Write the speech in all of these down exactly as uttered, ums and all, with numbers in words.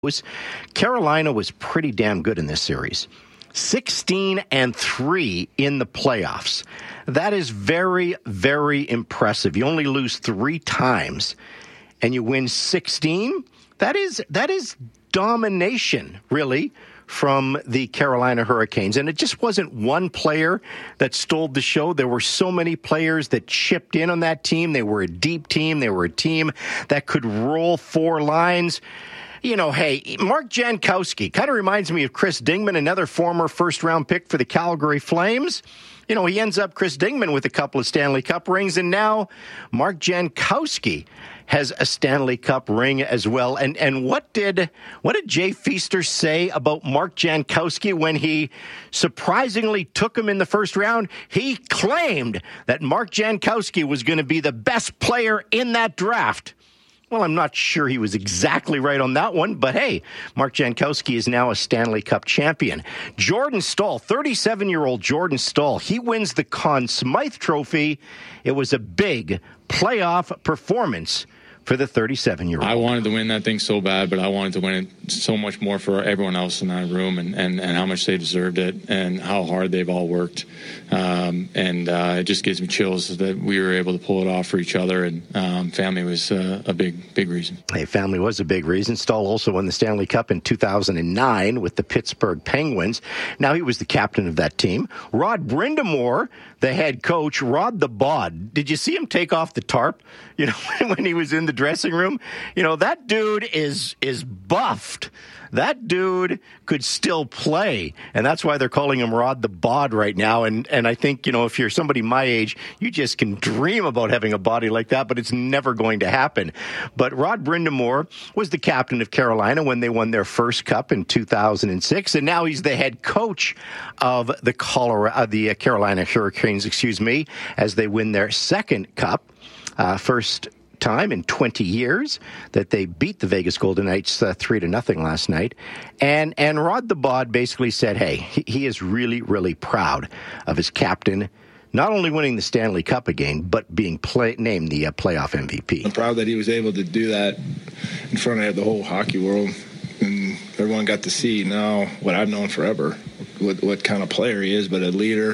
was Carolina was pretty damn good in this series. sixteen and three in the playoffs. That is very, very impressive. You only lose three times and you win sixteen. That is that is domination, really, from the Carolina Hurricanes. And it just wasn't one player that stole the show. There were so many players that chipped in on that team. They were a deep team. They were a team that could roll four lines. You know, hey, Mark Jankowski kind of reminds me of Chris Dingman, another former first-round pick for the Calgary Flames. You know, he ends up, Chris Dingman, with a couple of Stanley Cup rings, and now Mark Jankowski has a Stanley Cup ring as well. And and what did what did Jay Feaster say about Mark Jankowski when he surprisingly took him in the first round? He claimed that Mark Jankowski was going to be the best player in that draft. Well, I'm not sure he was exactly right on that one, but hey, Mark Jankowski is now a Stanley Cup champion. Jordan Staal, thirty-seven-year-old Jordan Staal, he wins the Conn Smythe Trophy. It was a big playoff performance for the thirty-seven-year-old. I wanted to win that thing so bad, but I wanted to win it so much more for everyone else in that room and, and, and how much they deserved it and how hard they've all worked. Um, and uh, it just gives me chills that we were able to pull it off for each other. And um, family was uh, a big, big reason. Hey, family was a big reason. Staal also won the Stanley Cup in two thousand nine with the Pittsburgh Penguins. Now he was the captain of that team. Rod Brind'Amour, the head coach, Rod the Bod. Did you see him take off the tarp? You know, when he was in the dressing room? You know, that dude is is buffed. That dude could still play, and that's why they're calling him Rod the Bod right now. And and I think, you know, if you're somebody my age, you just can dream about having a body like that, but it's never going to happen. But Rod Brind'Amour was the captain of Carolina when they won their first cup in two thousand six, and now he's the head coach of the Colorado, uh, the Carolina Hurricanes, excuse me, as they win their second cup. Uh, first time in twenty years that they beat the Vegas Golden Knights uh, three to nothing last night. And and Rod the Bod basically said, hey, he, he is really, really proud of his captain, not only winning the Stanley Cup again, but being play, named the uh, playoff M V P. I'm proud that he was able to do that in front of the whole hockey world. And everyone got to see now what I've known forever, what, what kind of player he is, but a leader.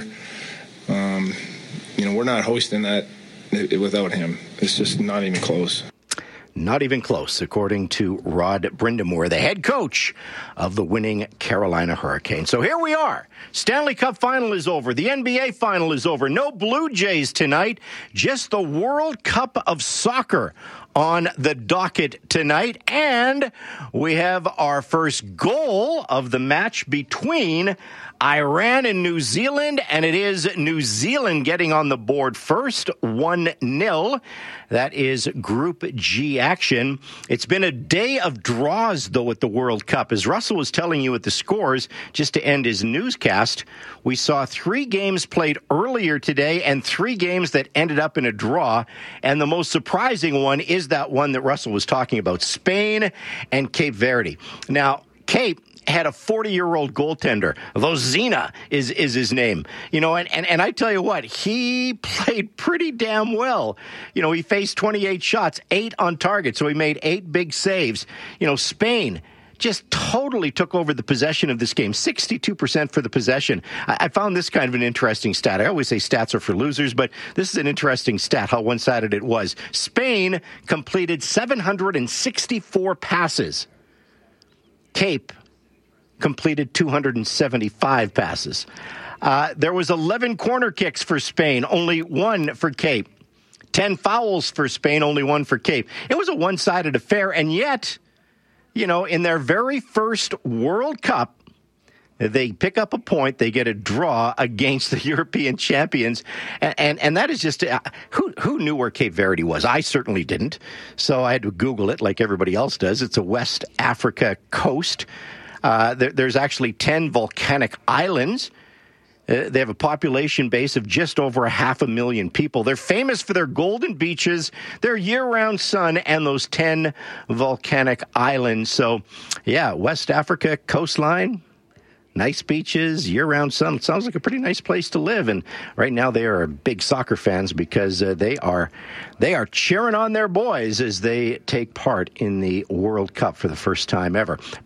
Um, you know, we're not hosting that without him. It's just not even close. Not even close, according to Rod Brind'Amour, the head coach of the winning Carolina Hurricanes. So here we are. Stanley Cup final is over. The N B A final is over. No Blue Jays tonight. Just the World Cup of Soccer on the docket tonight. And we have our first goal of the match between Iran and New Zealand, and it is New Zealand getting on the board first, one nil. That is Group G action. It's been a day of draws, though, at the World Cup. As Russell was telling you at the scores, just to end his newscast, we saw three games played earlier today and three games that ended up in a draw. And the most surprising one is that one that Russell was talking about, Spain and Cape Verde. Now, Cape had a forty-year-old goaltender. Vozina is is his name. You know, and, and, and I tell you what, he played pretty damn well. You know, he faced twenty-eight shots, eight on target, so he made eight big saves. You know, Spain just totally took over the possession of this game, sixty-two percent for the possession. I, I found this kind of an interesting stat. I always say stats are for losers, but this is an interesting stat, how one-sided it was. Spain completed seven hundred sixty-four passes. Cape completed two hundred seventy-five passes. Uh, there was eleven corner kicks for Spain, only one for Cape. ten fouls for Spain, only one for Cape. It was a one-sided affair, and yet, you know, in their very first World Cup, they pick up a point, they get a draw against the European champions, and and, and that is just, uh, who who knew where Cape Verde was? I certainly didn't, so I had to Google it like everybody else does. It's a West Africa coast. Uh, there, there's actually ten volcanic islands. Uh, they have a population base of just over a half a million people. They're famous for their golden beaches, their year-round sun, and those ten volcanic islands. So, yeah, West Africa coastline, nice beaches, year-round sun. Sounds like a pretty nice place to live. And right now they are big soccer fans because uh, they are they are cheering on their boys as they take part in the World Cup for the first time ever.